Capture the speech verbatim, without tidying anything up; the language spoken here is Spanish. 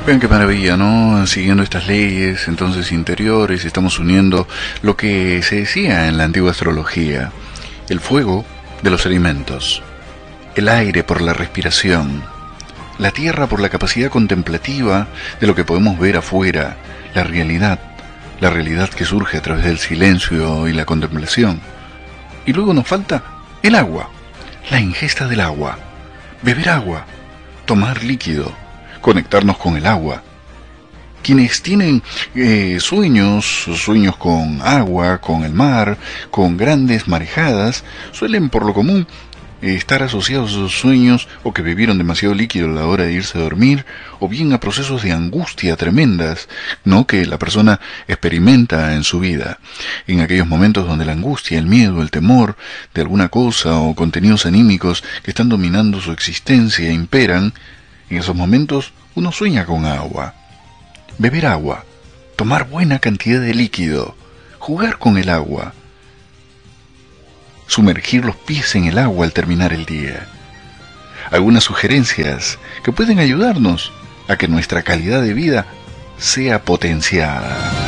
Vean qué maravilla, ¿no? Siguiendo estas leyes, entonces interiores, estamos uniendo lo que se decía en la antigua astrología: el fuego de los alimentos, el aire por la respiración, la tierra por la capacidad contemplativa de lo que podemos ver afuera, la realidad, la realidad que surge a través del silencio y la contemplación. Y luego nos falta el agua, la ingesta del agua, beber agua, tomar líquido, conectarnos con el agua. Quienes tienen eh, sueños, sueños con agua, con el mar, con grandes marejadas, suelen por lo común eh, estar asociados a sus sueños o que bebieron demasiado líquido a la hora de irse a dormir, o bien a procesos de angustia tremendas, ¿no?, que la persona experimenta en su vida. En aquellos momentos donde la angustia, el miedo, el temor de alguna cosa o contenidos anímicos que están dominando su existencia imperan, en esos momentos uno sueña con agua. Beber agua, tomar buena cantidad de líquido, jugar con el agua, sumergir los pies en el agua al terminar el día. Algunas sugerencias que pueden ayudarnos a que nuestra calidad de vida sea potenciada.